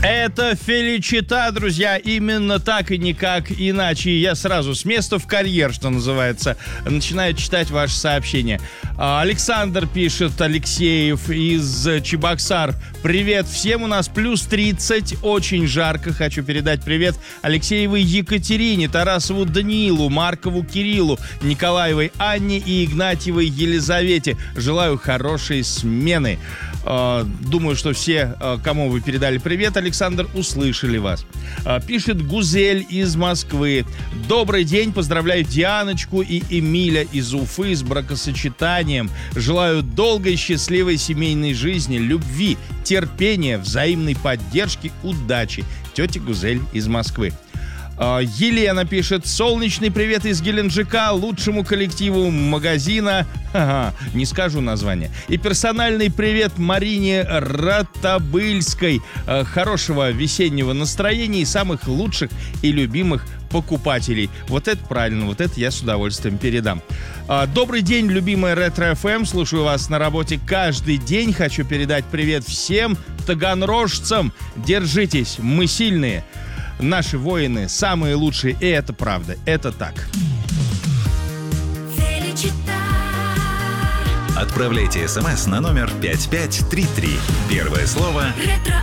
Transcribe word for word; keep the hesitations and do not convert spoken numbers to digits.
Это Феличита, друзья, именно так и никак иначе. Я сразу с места в карьер, что называется, начинаю читать ваши сообщения. Александр пишет, Алексеев из Чебоксар. Привет всем, у нас плюс тридцать, очень жарко. Хочу передать привет Алексеевой Екатерине, Тарасову Даниилу, Маркову Кириллу, Николаевой Анне и Игнатьевой Елизавете. Желаю хорошей смены. Думаю, что все, кому вы передали привет, Александр, услышали вас. Пишет Гузель из Москвы. Добрый день, поздравляю Дианочку и Эмиля из Уфы с бракосочетанием. Желаю долгой, счастливой семейной жизни, любви, терпения, взаимной поддержки, удачи. Тетя Гузель из Москвы. Елена пишет, солнечный привет из Геленджика лучшему коллективу магазина, ха-ха, не скажу название, и персональный привет Марине Ратабыльской, хорошего весеннего настроения и самых лучших и любимых покупателей. Вот это правильно, вот это я с удовольствием передам. Добрый день, любимая Ретро-эф эм, слушаю вас на работе каждый день, хочу передать привет всем таганрожцам, держитесь, мы сильные. Наши воины самые лучшие, и это правда, это так. Отправляйте смс на номер пять пять три три. Первое слово